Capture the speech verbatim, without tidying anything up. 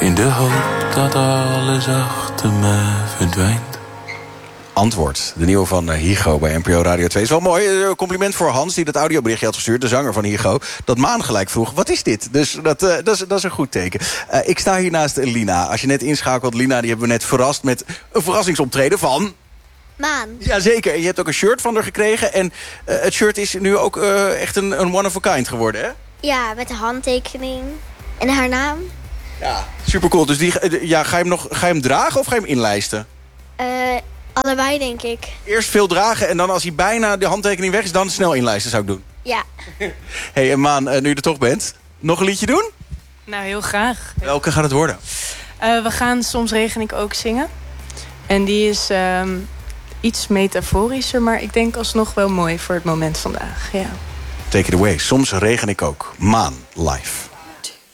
in de hoop dat alles achter me verdwijnt. Antwoord, de nieuwe van Hygo bij N P O Radio twee. Is wel mooi, compliment voor Hans die dat audioberichtje had gestuurd, de zanger van Hygo. Dat Maan gelijk vroeg, wat is dit? Dus dat, uh, dat, is, dat is een goed teken. Uh, ik sta hier naast Lina. Als je net inschakelt, Lina, die hebben we net verrast met een verrassingsoptreden van... Maan. Jazeker, en je hebt ook een shirt van haar gekregen. En uh, het shirt is nu ook uh, echt een, een one of a kind geworden, hè? Ja, met de handtekening en haar naam. Ja, supercool. Dus die, ja, ga, je hem nog, ga je hem dragen of ga je hem inlijsten? Uh, allebei, denk ik. Eerst veel dragen en dan als hij bijna de handtekening weg is, dan snel inlijsten zou ik doen. Ja. Hey, en Maan, nu je er toch bent, nog een liedje doen? Nou, heel graag. Welke gaat het worden? Uh, we gaan Soms regen ik ook zingen. En die is um, iets metaforischer, maar ik denk alsnog wel mooi voor het moment vandaag. Ja. Take it away. Soms regen ik ook. Maan live.